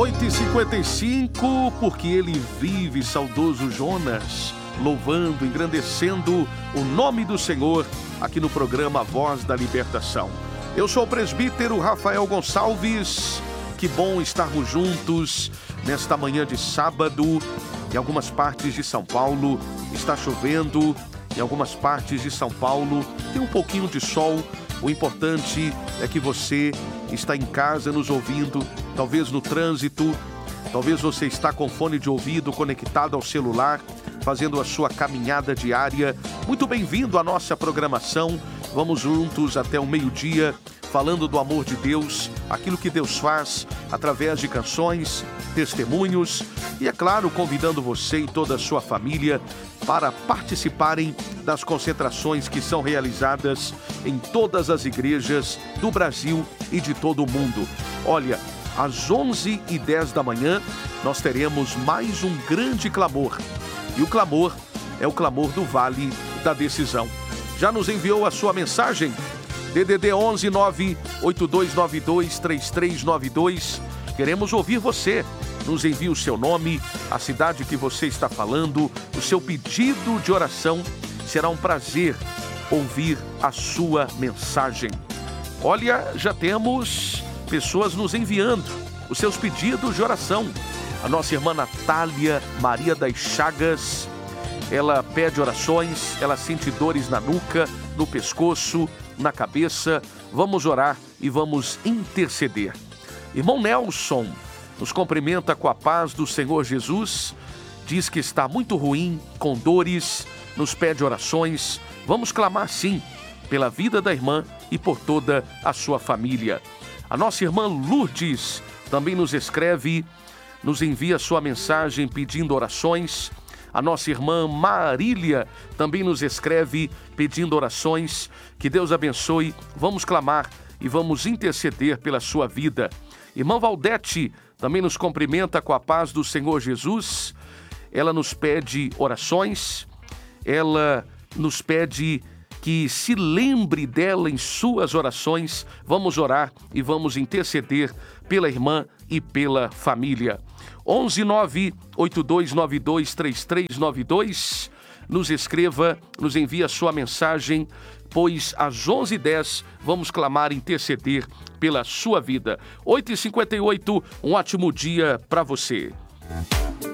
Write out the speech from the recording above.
8h55, porque ele vive, saudoso Jonas, louvando, engrandecendo o nome do Senhor, aqui no programa Voz da Libertação. Eu sou o presbítero Rafael Gonçalves. Que bom estarmos juntos nesta manhã de sábado. Em algumas partes de São Paulo está chovendo, em algumas partes de São Paulo tem um pouquinho de sol. O importante é que você está em casa nos ouvindo, talvez no trânsito, talvez você está com fone de ouvido conectado ao celular, fazendo a sua caminhada diária. Muito bem-vindo à nossa programação. Vamos juntos até o meio-dia, falando do amor de Deus, aquilo que Deus faz através de canções, testemunhos e, é claro, convidando você e toda a sua família para participarem das concentrações que são realizadas em todas as igrejas do Brasil e de todo o mundo. Olha, às 11h10 da manhã, nós teremos mais um grande clamor. E o clamor é o clamor do Vale da Decisão. Já nos enviou a sua mensagem? DDD 11 98292 3392. Queremos ouvir você. Nos envie o seu nome, a cidade que você está falando, o seu pedido de oração. Será um prazer ouvir a sua mensagem. Olha, já temos pessoas nos enviando os seus pedidos de oração. A nossa irmã Natália Maria das Chagas, ela pede orações, ela sente dores na nuca, no pescoço, na cabeça. Vamos orar e vamos interceder. Irmão Nelson nos cumprimenta com a paz do Senhor Jesus, diz que está muito ruim, com dores, nos pede orações. Vamos clamar sim, pela vida da irmã e por toda a sua família. A nossa irmã Lourdes também nos escreve, nos envia sua mensagem pedindo orações. A nossa irmã Marília também nos escreve pedindo orações. Que Deus abençoe. Vamos clamar e vamos interceder pela sua vida. Irmã Valdete também nos cumprimenta com a paz do Senhor Jesus. Ela nos pede orações. Ela nos pede que se lembre dela em suas orações. Vamos orar e vamos interceder pela irmã e pela família. 11 98292 3392. Nos escreva, nos envie a sua mensagem, pois às 11h10 vamos clamar e interceder pela sua vida. 8h58, um ótimo dia para você.